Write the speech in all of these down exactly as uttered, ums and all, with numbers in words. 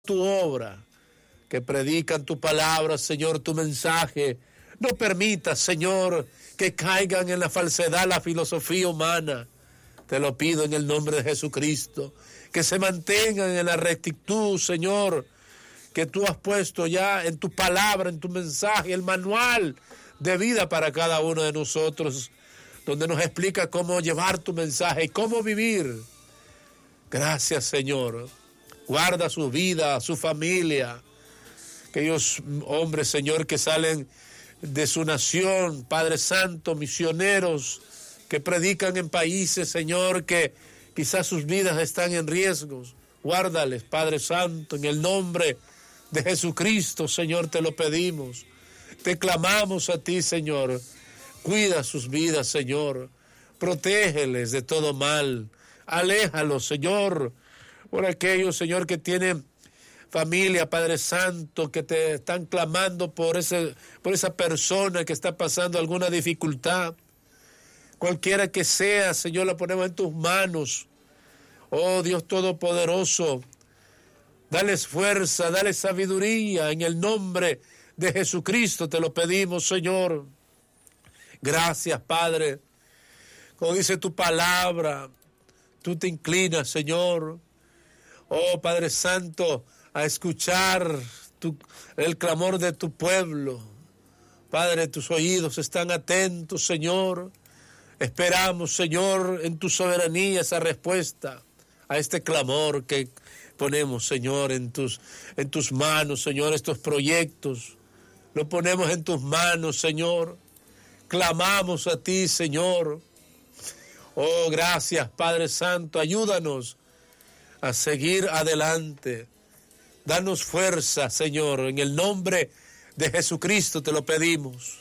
tu obra, que predican tu palabra, Señor, tu mensaje. No permitas, Señor, que caigan en la falsedad, la filosofía humana. Te lo pido en el nombre de Jesucristo, que se mantengan en la rectitud, Señor, que tú has puesto ya en tu palabra, en tu mensaje, el manual de vida para cada uno de nosotros, donde nos explica cómo llevar tu mensaje y cómo vivir. Gracias, Señor. Guarda su vida, su familia, aquellos hombres, Señor, que salen de su nación, Padre Santo, misioneros que predican en países, Señor, que quizás sus vidas están en riesgos. Guárdales, Padre Santo, en el nombre de Jesucristo, Señor, te lo pedimos. Te clamamos a ti, Señor. Cuida sus vidas, Señor. Protégeles de todo mal. Aléjalos, Señor, por aquellos, Señor, que tienen familia, Padre Santo, que te están clamando por ese, por esa persona que está pasando alguna dificultad. Cualquiera que sea, Señor, la ponemos en tus manos. Oh, Dios Todopoderoso, dales fuerza, dales sabiduría, en el nombre de Jesucristo te lo pedimos, Señor. Gracias, Padre. Como dice tu palabra, tú te inclinas, Señor, oh Padre Santo, a escuchar tu, el clamor de tu pueblo. Padre, tus oídos están atentos, Señor. Esperamos, Señor, en tu soberanía esa respuesta a este clamor que ponemos, Señor, en tus, en tus manos, Señor, estos proyectos. Lo ponemos en tus manos, Señor. Clamamos a ti, Señor. Oh, gracias, Padre Santo. Ayúdanos a seguir adelante. Danos fuerza, Señor. En el nombre de Jesucristo te lo pedimos.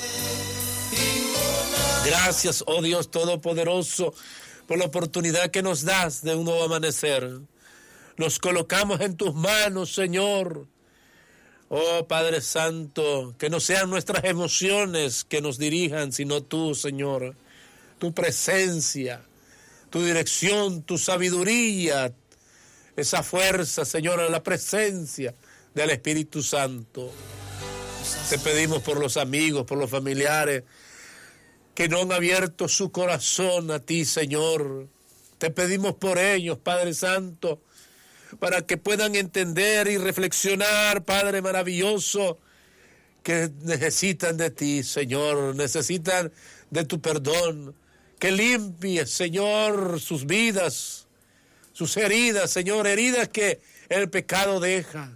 Gracias, oh Dios Todopoderoso, por la oportunidad que nos das de un nuevo amanecer. Nos colocamos en tus manos, Señor. Oh, Padre Santo, que no sean nuestras emociones que nos dirijan, sino tú, Señor. Tu presencia, tu dirección, tu sabiduría, esa fuerza, Señor, la presencia del Espíritu Santo. Te pedimos por los amigos, por los familiares, que no han abierto su corazón a ti, Señor. Te pedimos por ellos, Padre Santo, para que puedan entender y reflexionar, Padre maravilloso, que necesitan de ti, Señor, necesitan de tu perdón, que limpies, Señor, sus vidas, sus heridas, Señor, heridas que el pecado deja.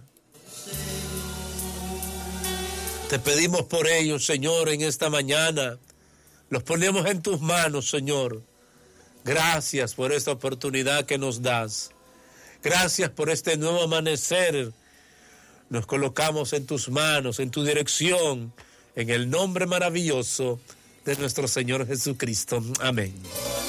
Te pedimos por ellos, Señor, en esta mañana. Los ponemos en tus manos, Señor. Gracias por esta oportunidad que nos das. Gracias por este nuevo amanecer. Nos colocamos en tus manos, en tu dirección, en el nombre maravilloso de nuestro Señor Jesucristo. Amén.